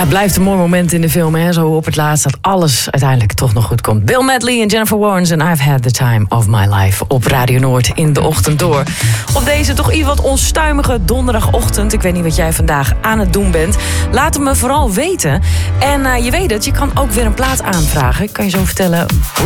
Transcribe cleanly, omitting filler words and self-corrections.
het blijft een mooi moment in de film, hè? Zo op het laatst dat alles uiteindelijk toch nog goed komt. Bill Medley en Jennifer Warnes en I've Had the Time of My Life op Radio Noord in de ochtend door. Op deze toch iets wat onstuimige donderdagochtend. Ik weet niet wat jij vandaag aan het doen bent. Laat het me vooral weten. En je weet het, je kan ook weer een plaat aanvragen. Ik kan je zo vertellen